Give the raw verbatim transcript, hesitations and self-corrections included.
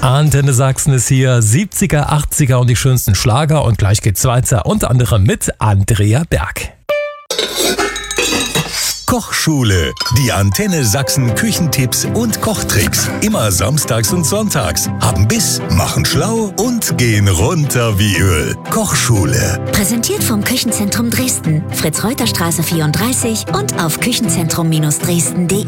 Antenne Sachsen ist hier, siebziger, achtziger und die schönsten Schlager und gleich geht's weiter, unter anderem mit Andrea Berg. Kochschule, die Antenne Sachsen Küchentipps und Kochtricks. Immer samstags und sonntags. Haben Biss, machen schlau und gehen runter wie Öl. Kochschule. Präsentiert vom Küchenzentrum Dresden. Fritz-Reuter-Straße vierunddreißig und auf küchenzentrum Dresden punkt de.